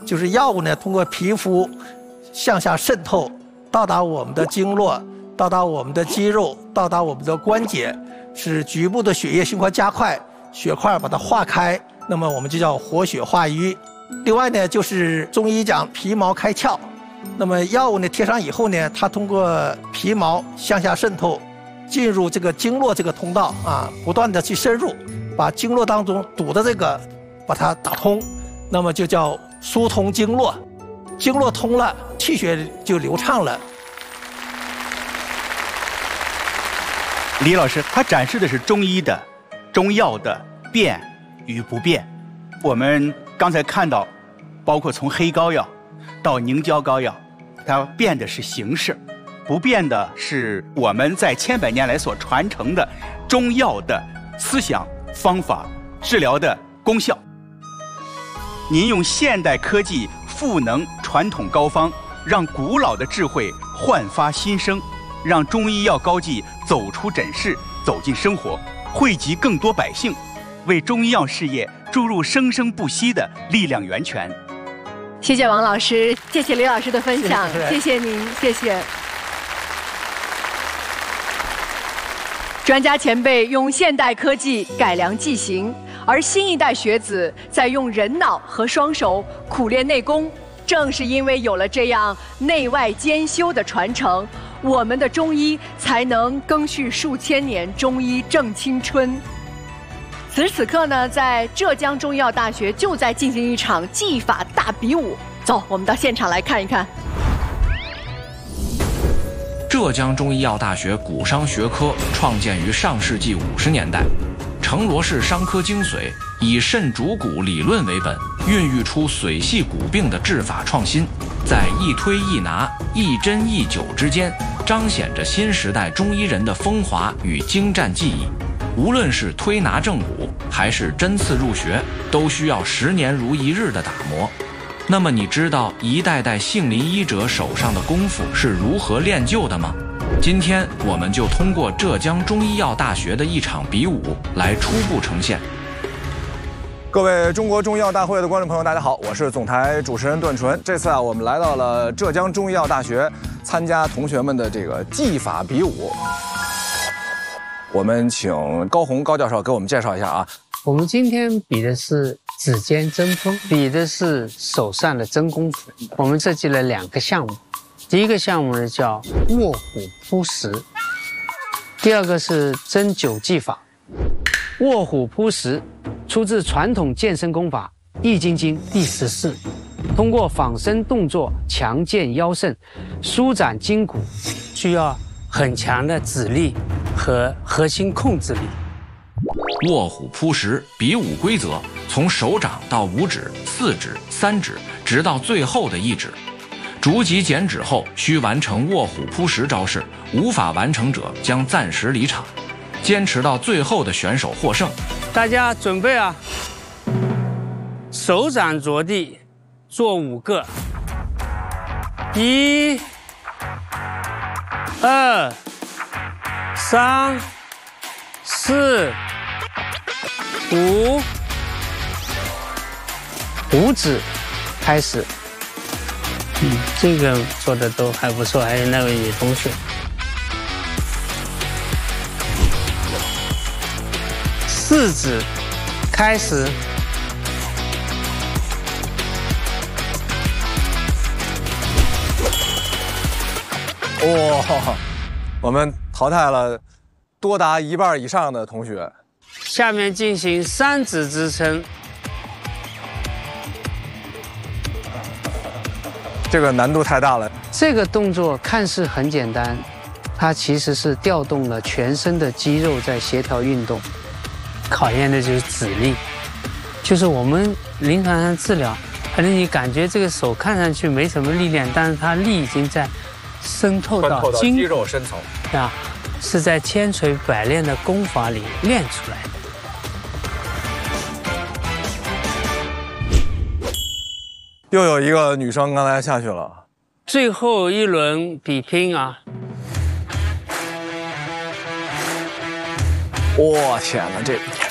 就是药物呢通过皮肤向下渗透，到达我们的经络，到达我们的肌肉，到达我们的关节，使局部的血液循环加快，血块把它化开，那么我们就叫活血化瘀。另外呢，就是中医讲皮毛开窍，那么药物呢贴上以后呢，它通过皮毛向下渗透，进入这个经络这个通道啊，不断的去深入，把经络当中堵的这个把它打通，那么就叫疏通经络，经络通了，气血就流畅了。 李老师他展示的是中医的中药的变与不变。我们刚才看到，包括从黑膏药到凝胶膏药，它变的是形式，不变的是我们在千百年来所传承的中药的思想、方法、治疗的功效。您用现代科技赋能传统膏方，让古老的智慧焕发新生，让中医药膏剂走出诊室，走进生活，惠及更多百姓，为中医药事业注入生生不息的力量源泉。 谢谢王老师，谢谢李老师的分享，谢谢您，谢谢。专家前辈用现代科技改良剂型，而新一代学子在用人脑和双手苦练内功。正是因为有了这样内外兼修的传承，我们的中医才能更续数千年中医正青春。此时此刻呢，在浙江中医药大学就在进行一场技法大比武。走，我们到现场来看一看。 浙江中医药大学骨伤学科创建于上世纪50年代，成罗氏伤科精髓，以肾主骨理论为本，孕育出髓系骨病的治法创新，在一推一拿、一针一灸之间，彰显着新时代中医人的风华与精湛技艺。无论是推拿正骨，还是针刺入穴，都需要10年如一日的打磨。那么你知道一代代杏林医者手上的功夫是如何练就的吗？今天我们就通过浙江中医药大学的一场比武来初步呈现。 各位中国中医药大会的观众朋友，大家好，我是总台主持人段纯。这次啊，我们来到了浙江中医药大学，参加同学们的这个技法比武。我们请高红高教授给我们介绍一下啊。 我们今天比的是指尖针锋，比的是手上的真功夫。我们设计了2个项目，第一个项目呢叫卧虎扑食，第二个是针灸技法。卧虎扑食出自传统健身功法《易筋经》第14，通过仿生动作强健腰肾，舒展筋骨，需要很强的指力和核心控制力。 卧虎扑食比武规则从手掌到5指、4指、3指，直到最后的1指。逐级减脂后，需完成卧虎扑食招式，无法完成者将暂时离场。坚持到最后的选手获胜。 大家准备啊！手掌着地，做5个。1、2、3、4、5，5指开始。这个做的都还不错，还有那位女同学。4指开始。 哇，我们淘汰了多达1半以上的同学。 下面进行3指支撑。 这个难度太大了。 这个动作看似很简单，它其实是调动了全身的肌肉在协调运动，考验的就是指力。就是我们临床上治疗，可能你感觉这个手看上去没什么力量，但是它力已经在渗透到肌肉深层啊，是在千锤百炼的功法里练出来的。 又有一个女生刚才下去了。 最后一轮比拼啊！ 我天哪，这